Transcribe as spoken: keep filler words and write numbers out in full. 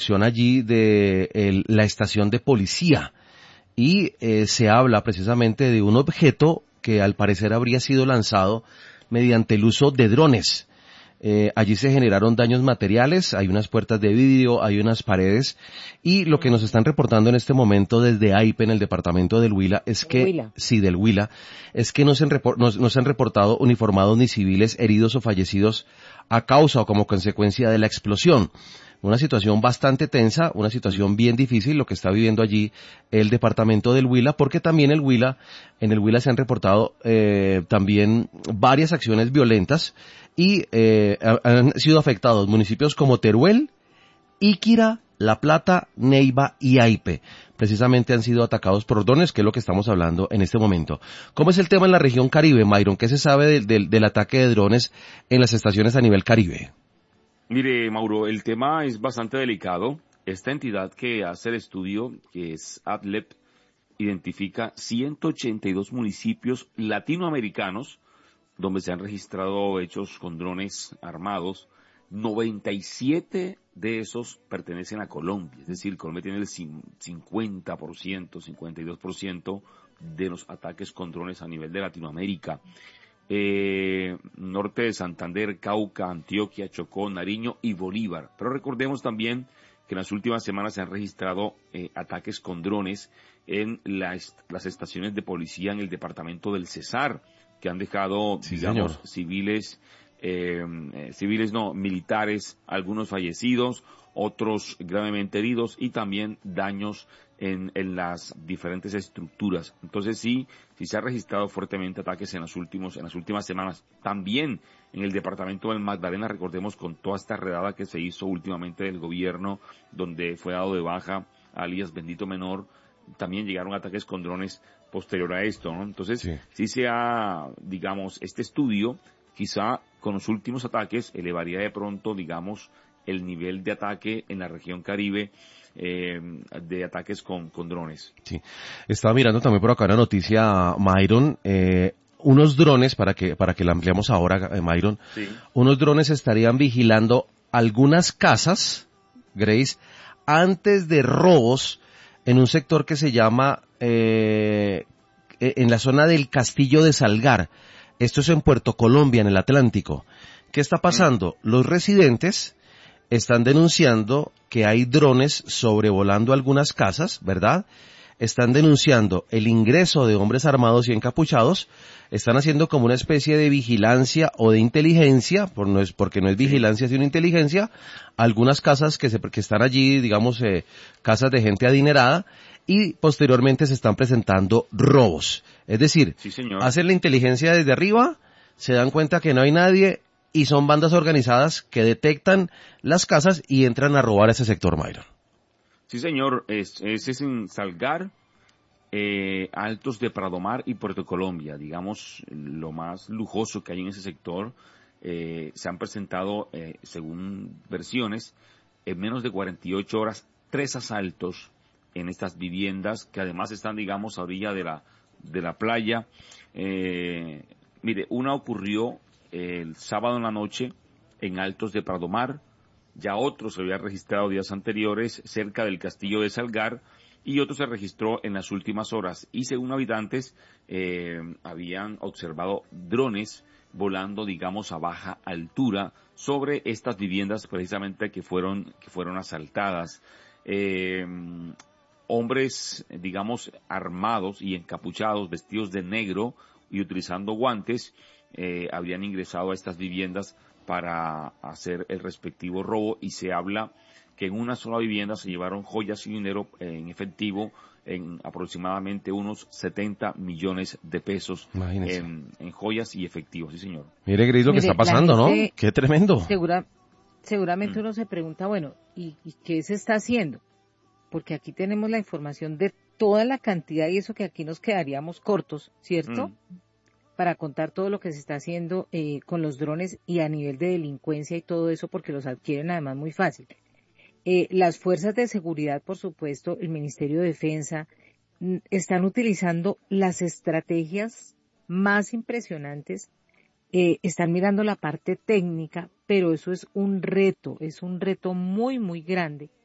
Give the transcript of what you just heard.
explosión allí de el, la estación de policía y eh, se habla precisamente de un objeto que al parecer habría sido lanzado mediante el uso de drones. Eh, allí se generaron daños materiales, hay unas puertas de vidrio, hay unas paredes, y lo que nos están reportando en este momento desde A I P E en el departamento del Huila es que, Huila. sí, del Huila, es que no se han, repor- no, no se han reportado uniformados ni civiles heridos o fallecidos a causa o como consecuencia de la explosión. Una situación bastante tensa, una situación bien difícil lo que está viviendo allí el departamento del Huila, porque también el Huila, en el Huila se han reportado eh, también varias acciones violentas y eh, han sido afectados municipios como Teruel, Iquira, La Plata, Neiva y Aipe. Precisamente han sido atacados por drones, que es lo que estamos hablando en este momento. ¿Cómo es el tema en la región Caribe, Myron? ¿Qué se sabe del, del, del ataque de drones en las estaciones a nivel Caribe? Mire, Mauro, el tema es bastante delicado. Esta entidad que hace el estudio, que es ADLEP, identifica ciento ochenta y dos municipios latinoamericanos donde se han registrado hechos con drones armados. noventa y siete de esos pertenecen a Colombia, es decir, Colombia tiene el cincuenta por ciento, cincuenta y dos por ciento de los ataques con drones a nivel de Latinoamérica. Eh, norte de Santander, Cauca, Antioquia, Chocó, Nariño y Bolívar. Pero recordemos también que en las últimas semanas se han registrado eh, ataques con drones en las, las estaciones de policía en el departamento del Cesar, que han dejado, Sí, digamos, señor. civiles, eh, eh, civiles no, militares, algunos fallecidos, otros gravemente heridos y también daños en, en las diferentes estructuras. Entonces sí, sí se ha registrado fuertemente ataques en los últimos, en las últimas semanas. También en el departamento del Magdalena, recordemos con toda esta redada que se hizo últimamente del gobierno, donde fue dado de baja alias Bendito Menor, también llegaron ataques con drones posterior a esto, ¿no? Entonces Sí. sí se ha, digamos, este estudio, quizá con los últimos ataques elevaría de pronto, digamos, el nivel de ataque en la región Caribe, eh, de ataques con, con drones. Sí. Estaba mirando también por acá una noticia, Myron, eh, unos drones, para que, para que la ampliamos ahora, eh, Myron, Sí. unos drones estarían vigilando algunas casas, Grace, antes de robos en un sector que se llama, eh, en la zona del Castillo de Salgar. Esto es en Puerto Colombia, en el Atlántico. ¿Qué está pasando? Los residentes están denunciando que hay drones sobrevolando algunas casas, ¿verdad? Están denunciando el ingreso de hombres armados y encapuchados, están haciendo como una especie de vigilancia o de inteligencia, por no es, porque no es vigilancia sino inteligencia, algunas casas que, se, que están allí, digamos, eh, casas de gente adinerada, y posteriormente se están presentando robos. Es decir, Sí, señor. hacen la inteligencia desde arriba, se dan cuenta que no hay nadie, y son bandas organizadas que detectan las casas y entran a robar ese sector, Myron. Sí, señor. Es, es, es en Salgar, eh, Altos de Pradomar y Puerto Colombia. Digamos, lo más lujoso que hay en ese sector. Eh, se han presentado, eh, según versiones, en menos de cuarenta y ocho horas, tres asaltos en estas viviendas que además están, digamos, a orilla de la, de la playa. Eh, mire, una ocurrió el sábado en la noche en Altos de Pradomar, ya otro se había registrado días anteriores cerca del Castillo de Salgar y otro se registró en las últimas horas y según habitantes eh, habían observado drones volando, digamos, a baja altura sobre estas viviendas precisamente que fueron que fueron asaltadas. Eh, hombres, digamos, armados y encapuchados, vestidos de negro y utilizando guantes, eh, habían ingresado a estas viviendas para hacer el respectivo robo y se habla que en una sola vivienda se llevaron joyas y dinero en efectivo en aproximadamente unos setenta millones de pesos en, en joyas y efectivo, sí señor. Mire, Gris, lo que Mire, está pasando, la gente, ¿no? Qué tremendo. Segura, seguramente Mm. uno se pregunta, bueno, ¿y, ¿y qué se está haciendo? Porque aquí tenemos la información de toda la cantidad y eso que aquí nos quedaríamos cortos, ¿cierto? Mm. Para contar todo lo que se está haciendo eh, con los drones y a nivel de delincuencia y todo eso, porque los adquieren además muy fácil. Eh, las fuerzas de seguridad, por supuesto, el Ministerio de Defensa, mm, están utilizando las estrategias más impresionantes, eh, están mirando la parte técnica, pero eso es un reto, es un reto muy, muy grande,